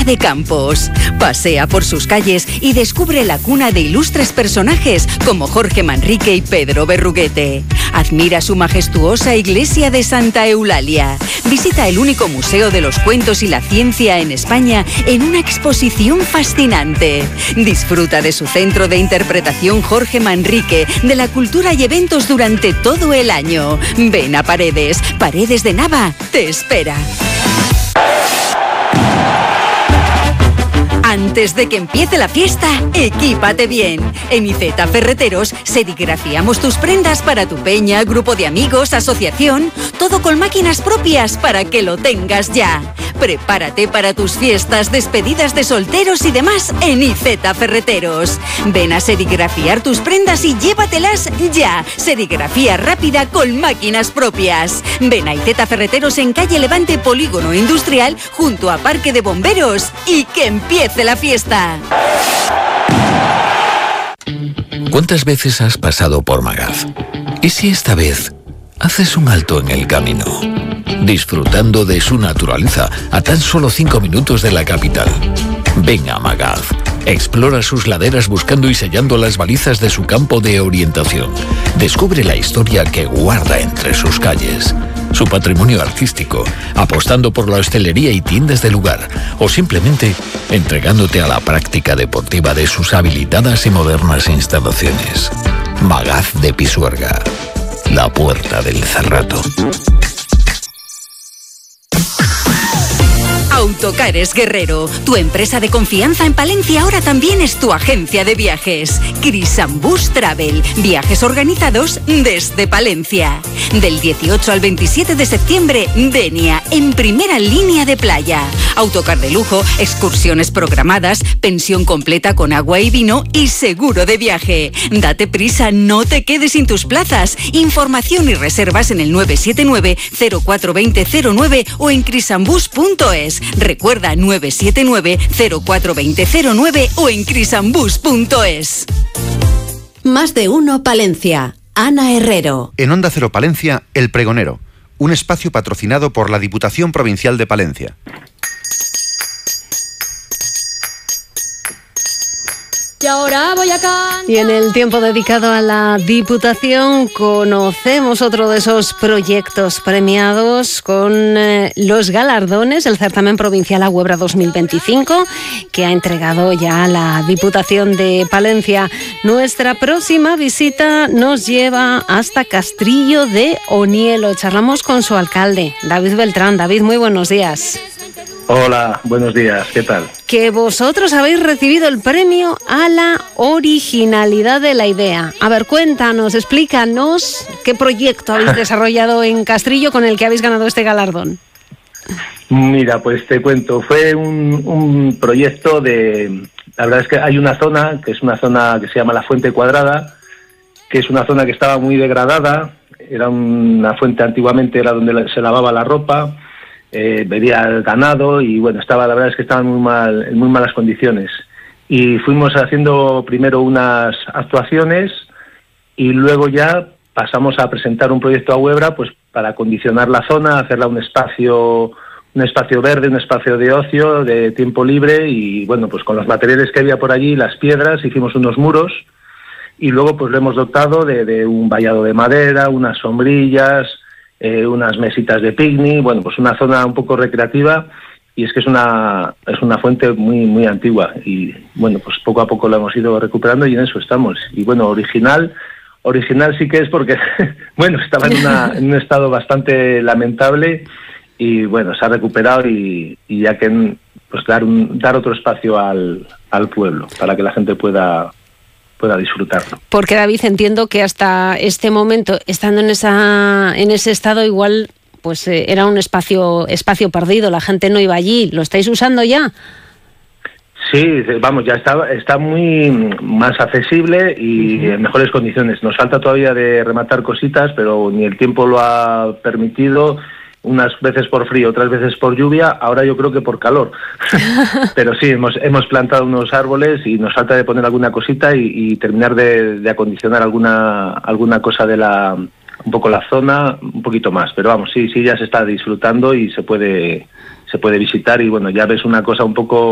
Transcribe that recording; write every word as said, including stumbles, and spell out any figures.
Plaza de Campos. Pasea por sus calles y descubre la cuna de ilustres personajes como Jorge Manrique y Pedro Berruguete. Admira su majestuosa iglesia de Santa Eulalia. Visita el único museo de los cuentos y la ciencia en España en una exposición fascinante. Disfruta de su centro de interpretación Jorge Manrique, de la cultura y eventos durante todo el año. Ven a Paredes. Paredes de Nava te espera. Antes de que empiece la fiesta, equípate bien. En Iceta Ferreteros serigrafiamos tus prendas para tu peña, grupo de amigos, asociación, todo con máquinas propias para que lo tengas ya. Prepárate para tus fiestas, despedidas de solteros y demás en Iceta Ferreteros. Ven a serigrafiar tus prendas y llévatelas ya. Serigrafía rápida con máquinas propias. Ven a Iceta Ferreteros en calle Levante, Polígono Industrial, junto a Parque de Bomberos, y que empiece la fiesta. ¿Cuántas veces has pasado por Magaz? ¿Y si esta vez haces un alto en el camino? Disfrutando de su naturaleza a tan solo cinco minutos de la capital. Ven a Magaz. Explora sus laderas buscando y sellando las balizas de su campo de orientación. Descubre la historia que guarda entre sus calles, su patrimonio artístico, apostando por la hostelería y tiendas de lugar, o simplemente entregándote a la práctica deportiva de sus habilitadas y modernas instalaciones. Magaz de Pisuerga, la puerta del Cerrato. Autocares Guerrero, tu empresa de confianza en Palencia ahora también es tu agencia de viajes. Crisambus Travel, viajes organizados desde Palencia. Del dieciocho al veintisiete de septiembre, Denia, en primera línea de playa. Autocar de lujo, excursiones programadas, pensión completa con agua y vino y seguro de viaje. Date prisa, no te quedes sin tus plazas. Información y reservas en el nueve siete nueve, cero cuatro dos cero, cero nueve o en crisambus punto es. Recuerda nueve siete nueve, cero cuatro dos cero, cero nueve o en crisambus punto es. Más de uno Palencia. Ana Herrero. En Onda Cero Palencia, El Pregonero, un espacio patrocinado por la Diputación Provincial de Palencia. Y ahora voy a cantar. Y en el tiempo dedicado a la Diputación conocemos otro de esos proyectos premiados con eh, los galardones, el certamen provincial Ahuebra dos mil veinticinco, que ha entregado ya la Diputación de Palencia. Nuestra próxima visita nos lleva hasta Castrillo de Onielo. Charlamos con su alcalde, David Beltrán. David, muy buenos días. Hola, buenos días, ¿qué tal? Que vosotros habéis recibido el premio a la originalidad de la idea. A ver, cuéntanos, explícanos qué proyecto habéis desarrollado en Castrillo con el que habéis ganado este galardón. Mira, pues te cuento, fue un, un proyecto de... La verdad es que hay una zona, que es una zona que se llama la Fuente Cuadrada, que es una zona que estaba muy degradada, era una fuente antiguamente, era donde se lavaba la ropa, Eh, bebía el ganado y bueno, estaba, la verdad es que estaban muy mal, en muy malas condiciones. Y fuimos haciendo primero unas actuaciones y luego ya pasamos a presentar un proyecto a Ahuebra, pues para acondicionar la zona, hacerla un espacio, un espacio verde, un espacio de ocio, de tiempo libre, y bueno, pues con los materiales que había por allí, las piedras, hicimos unos muros y luego pues lo hemos dotado de, de un vallado de madera, unas sombrillas, Eh, unas mesitas de picnic, bueno, pues una zona un poco recreativa, y es que es una es una fuente muy muy antigua y bueno, pues poco a poco la hemos ido recuperando y en eso estamos. Y bueno, original, original sí que es porque bueno, estaba en, una, en un estado bastante lamentable y bueno, se ha recuperado y, y ya que pues dar un, dar otro espacio al, al pueblo para que la gente pueda pueda disfrutarlo. Porque David, entiendo que hasta este momento, estando en esa en ese estado, igual pues eh, era un espacio espacio perdido, la gente no iba allí. ¿Lo estáis usando ya? Sí, vamos, ya está está muy más accesible y uh-huh. en mejores condiciones. Nos falta todavía de rematar cositas, pero ni el tiempo lo ha permitido. Unas veces por frío, otras veces por lluvia, ahora yo creo que por calor. Pero sí, hemos hemos plantado unos árboles y nos falta de poner alguna cosita y, y terminar de, de acondicionar alguna alguna cosa de la un poco la zona, un poquito más. Pero vamos, sí, sí, ya se está disfrutando y se puede se puede visitar y bueno, ya ves una cosa un poco